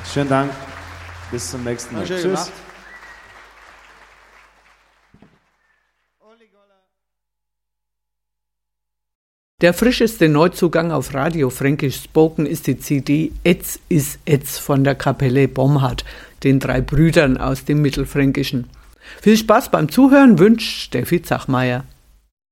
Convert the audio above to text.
Schönen Dank. Bis zum nächsten Mal. Tschüss. Gemacht. Der frischeste Neuzugang auf Radio Fränkisch Spoken ist die CD Etz is Etz von der Kapelle Bomhard, den 3 Brüdern aus dem Mittelfränkischen. Viel Spaß beim Zuhören wünscht Steffi Zachmeier.